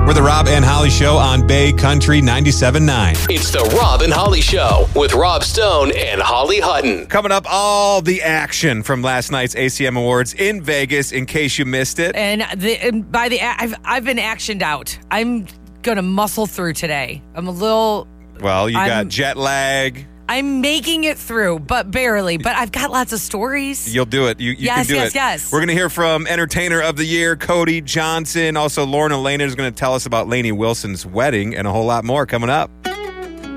We're the Rob and Holly Show on Bay Country 97.9. It's the Rob and Holly Show with Rob Stone and Holly Hutton. Coming up, all the action from last night's ACM Awards in Vegas, in case you missed it. And I've been actioned out. I'm going to muscle through today. Well, you got jet lag. I'm making it through, but barely. But I've got lots of stories. You'll do it. You can do it. Yes. We're going to hear from Entertainer of the Year, Cody Johnson. Also, Lauren Elena is going to tell us about Lainey Wilson's wedding and a whole lot more coming up.